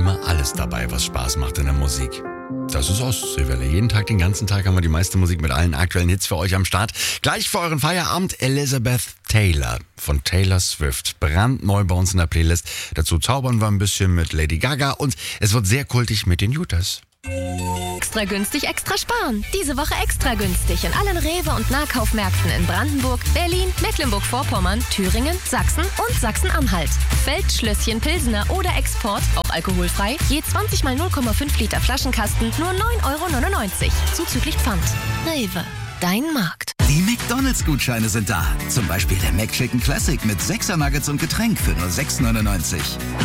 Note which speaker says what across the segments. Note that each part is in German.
Speaker 1: immer alles dabei, was Spaß macht in der Musik. Das ist Ostseewelle. Jeden Tag, den ganzen Tag haben wir die meiste Musik mit allen aktuellen Hits für euch am Start. Gleich vor euren Feierabend Elizabeth Taylor von Taylor Swift. Brandneu bei uns in der Playlist. Dazu zaubern wir ein bisschen mit Lady Gaga und es wird sehr kultig mit den Jutas.
Speaker 2: Extra günstig, extra sparen. Diese Woche extra günstig in allen Rewe- und Nahkaufmärkten in Brandenburg, Berlin, Mecklenburg-Vorpommern, Thüringen, Sachsen und Sachsen-Anhalt. Feldschlösschen, Pilsener oder Export, auch alkoholfrei, je 20 mal 0,5 Liter Flaschenkasten, nur 9,99 €, zuzüglich Pfand. Rewe, dein Markt.
Speaker 3: Die McDonalds-Gutscheine sind da. Zum Beispiel der McChicken Classic mit 6er Nuggets und Getränk für nur 6,99 €.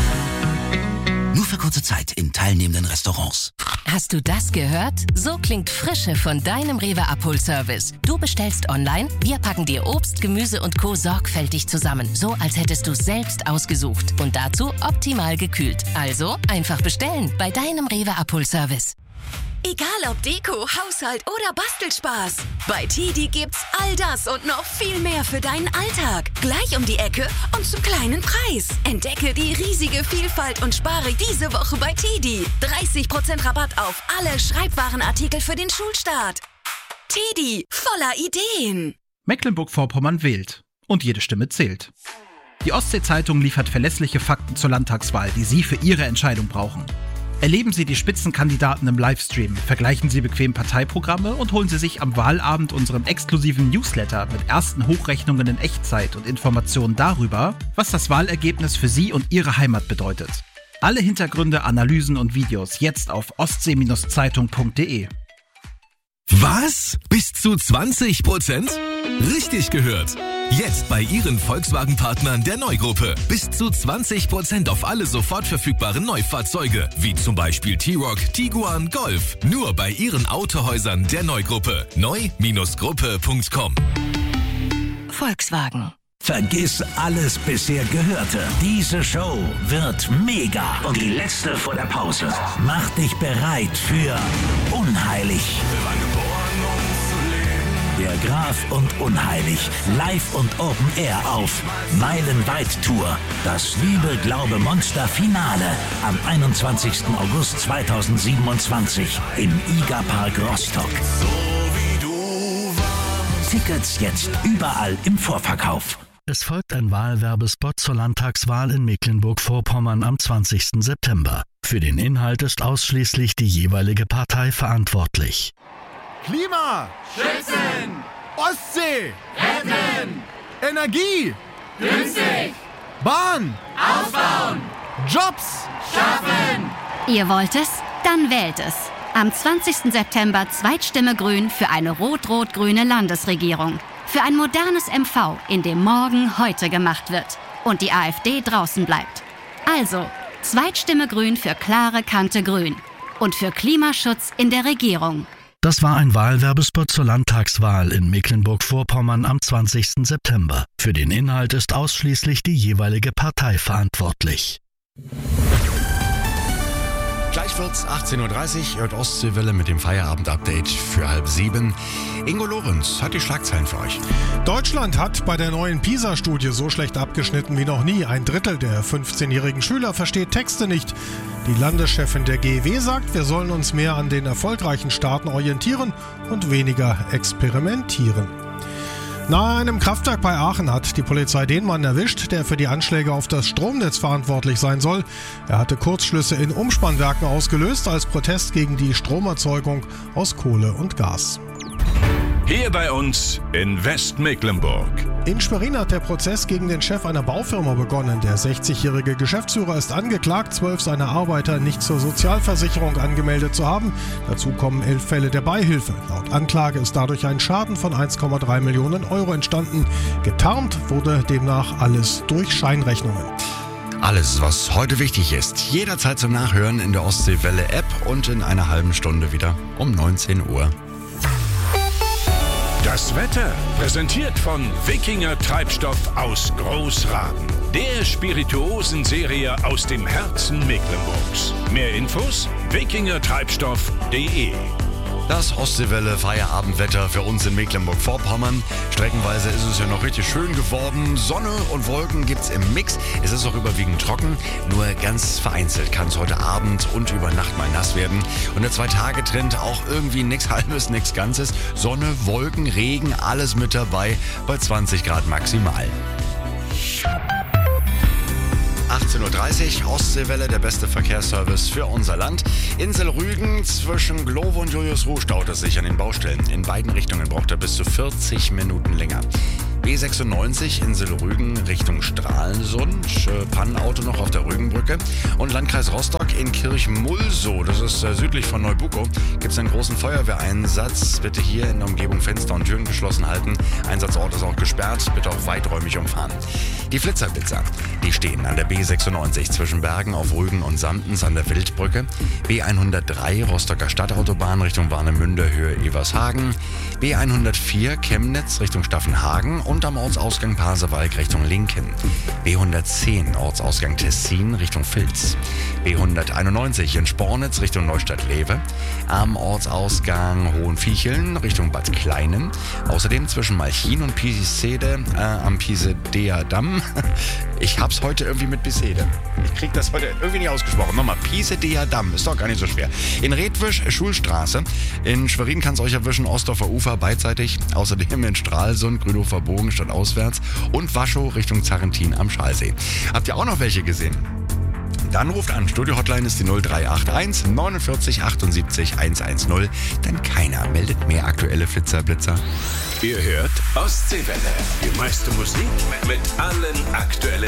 Speaker 3: Nur für kurze Zeit in teilnehmenden Restaurants.
Speaker 2: Hast du das gehört? So klingt Frische von deinem Rewe-Abholservice. Du bestellst online, wir packen dir Obst, Gemüse und Co. sorgfältig zusammen. So, als hättest du selbst ausgesucht. Und dazu optimal gekühlt. Also einfach bestellen bei deinem Rewe-Abholservice.
Speaker 4: Egal ob Deko, Haushalt oder Bastelspaß. Bei TiDi gibt's all das und noch viel mehr für deinen Alltag. Gleich um die Ecke und zum kleinen Preis. Entdecke die riesige Vielfalt und spare diese Woche bei TiDi. 30% Rabatt auf alle Schreibwarenartikel für den Schulstart. TiDi, voller Ideen.
Speaker 5: Mecklenburg-Vorpommern wählt. Und jede Stimme zählt. Die Ostsee-Zeitung liefert verlässliche Fakten zur Landtagswahl, die Sie für Ihre Entscheidung brauchen. Erleben Sie die Spitzenkandidaten im Livestream, vergleichen Sie bequem Parteiprogramme und holen Sie sich am Wahlabend unseren exklusiven Newsletter mit ersten Hochrechnungen in Echtzeit und Informationen darüber, was das Wahlergebnis für Sie und Ihre Heimat bedeutet. Alle Hintergründe, Analysen und Videos jetzt auf ostsee-zeitung.de.
Speaker 6: Was? Bis zu 20%? Richtig gehört! Jetzt bei Ihren Volkswagen-Partnern der Neugruppe. Bis zu 20% auf alle sofort verfügbaren Neufahrzeuge, wie zum Beispiel T-Roc, Tiguan, Golf. Nur bei Ihren Autohäusern der Neugruppe. neu-gruppe.com.
Speaker 2: Volkswagen.
Speaker 7: Vergiss alles bisher Gehörte. Diese Show wird mega. Und die letzte vor der Pause. Mach dich bereit für Unheilig. Der Graf und Unheilig. Live und Open Air auf Meilenweit Tour. Das Liebe-Glaube-Monster-Finale am 21. August 2027 im IGA-Park Rostock. Tickets jetzt überall im Vorverkauf.
Speaker 8: Es folgt ein Wahlwerbespot zur Landtagswahl in Mecklenburg-Vorpommern am 20. September. Für den Inhalt ist ausschließlich die jeweilige Partei verantwortlich.
Speaker 9: Klima! Schützen! Ostsee! Retten! Energie! Günstig! Bahn! Ausbauen! Jobs! Schaffen!
Speaker 10: Ihr wollt es? Dann wählt es. Am 20. September Zweitstimme Grün für eine rot-rot-grüne Landesregierung. Für ein modernes MV, in dem morgen heute gemacht wird. Und die AfD draußen bleibt. Also, Zweitstimme Grün für klare Kante Grün. Und für Klimaschutz in der Regierung.
Speaker 8: Das war ein Wahlwerbespot zur Landtagswahl in Mecklenburg-Vorpommern am 20. September. Für den Inhalt ist ausschließlich die jeweilige Partei verantwortlich.
Speaker 1: Gleich wird's 18:30 Uhr, hört Ostseewelle mit dem Feierabend-Update für 6:30. Ingo Lorenz hat die Schlagzeilen für euch.
Speaker 9: Deutschland hat bei der neuen PISA-Studie so schlecht abgeschnitten wie noch nie. 1/3 der 15-jährigen Schüler versteht Texte nicht. Die Landeschefin der GEW sagt, wir sollen uns mehr an den erfolgreichen Staaten orientieren und weniger experimentieren. Nahe einem Kraftwerk bei Aachen hat die Polizei den Mann erwischt, der für die Anschläge auf das Stromnetz verantwortlich sein soll. Er hatte Kurzschlüsse in Umspannwerken ausgelöst als Protest gegen die Stromerzeugung aus Kohle und Gas.
Speaker 11: Hier bei uns in Westmecklenburg.
Speaker 9: In Schwerin hat der Prozess gegen den Chef einer Baufirma begonnen. Der 60-jährige Geschäftsführer ist angeklagt, 12 seiner Arbeiter nicht zur Sozialversicherung angemeldet zu haben. Dazu kommen 11 Fälle der Beihilfe. Laut Anklage ist dadurch ein Schaden von 1,3 Millionen Euro entstanden. Getarnt wurde demnach alles durch Scheinrechnungen.
Speaker 1: Alles, was heute wichtig ist, jederzeit zum Nachhören in der Ostseewelle-App und in einer halben Stunde wieder um 19 Uhr.
Speaker 11: Das Wetter präsentiert von Wikinger Treibstoff aus Großraden. Der Spirituosenserie aus dem Herzen Mecklenburgs. Mehr Infos: wikingertreibstoff.de.
Speaker 1: Das Ostseewelle Feierabendwetter für uns in Mecklenburg-Vorpommern. Streckenweise ist es ja noch richtig schön geworden. Sonne und Wolken gibt's im Mix. Es ist auch überwiegend trocken. Nur ganz vereinzelt kann es heute Abend und über Nacht mal nass werden. Und der 2-Tage-Trend auch irgendwie nichts Halbes, nichts Ganzes. Sonne, Wolken, Regen, alles mit dabei bei 20 Grad maximal. 18.30 Uhr, Ostseewelle, der beste Verkehrsservice für unser Land. Insel Rügen zwischen Glovo und Julius Ruh staut es sich an den Baustellen. In beiden Richtungen braucht er bis zu 40 Minuten länger. B96 Insel Rügen Richtung Stralsund, Pannenauto noch auf der Rügenbrücke. Und Landkreis Rostock in Kirchmulsow, das ist südlich von Neubukow, gibt es einen großen Feuerwehreinsatz. Bitte hier in der Umgebung Fenster und Türen geschlossen halten. Einsatzort ist auch gesperrt, bitte auch weiträumig umfahren. Die Flitzerblitzer, die stehen an der B96 zwischen Bergen auf Rügen und Samtens an der Wildbrücke. B103 Rostocker Stadtautobahn Richtung Warnemünde Höhe Evershagen. B104 Chemnitz Richtung Staffenhagen und am Ortsausgang Pasewalk Richtung Linken. B110 Ortsausgang Tessin Richtung Vils. B191 in Spornitz Richtung Neustadt-Lewe. Am Ortsausgang Hohenviecheln Richtung Bad Kleinen. Außerdem zwischen Malchin und Pisede am Pisedeer Damm. Ich hab's heute irgendwie mit Pisede. Ich krieg das heute irgendwie nicht ausgesprochen. Nochmal, Pisedeer Damm, ist doch gar nicht so schwer. In Redwisch Schulstraße. In Schwerin kann's euch erwischen, Ostdorfer Ufer beidseitig. Außerdem in Stralsund, Grünhofer Bogen stadtauswärts und Waschow Richtung Zarrentin am Schalsee. Habt ihr auch noch welche gesehen? Dann ruft an. Studio-Hotline ist die 0381 49 78 110. Denn keiner meldet mehr aktuelle Flitzer-Blitzer.
Speaker 11: Ihr hört Ostseewelle. Die meiste Musik mit allen aktuellen